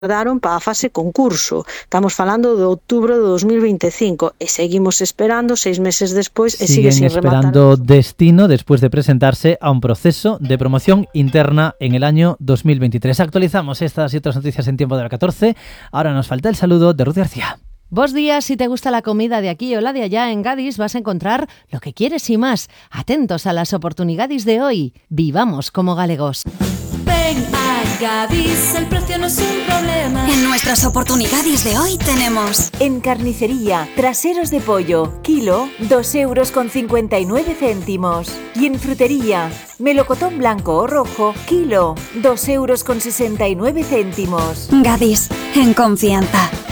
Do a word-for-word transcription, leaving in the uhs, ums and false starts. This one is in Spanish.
agardaron para a fase concurso. Estamos falando de outubro de dos mil veinticinco e seguimos esperando seis meses despois e sigue sin rematar. Siguen esperando destino después de presentarse a un proceso de promoción interna en el año dos mil veintitrés. Actualizamos estas y otras noticias en tiempo de la catorce. Ahora nos falta el saludo de Ruth García. Bos días, si te gusta la comida de aquí o la de allá en Gadis vas a encontrar lo que quieres y más. Atentos a las oportunidades de hoy. Vivamos como galegos. Ven a Gadis, el precio no es un problema. En nuestras oportunidades de hoy tenemos: en carnicería, traseros de pollo, kilo, dos euros con cincuenta y nueve céntimos. Y en frutería, melocotón blanco o rojo, kilo, dos euros con sesenta y nueve céntimos. Gadis, en confianza.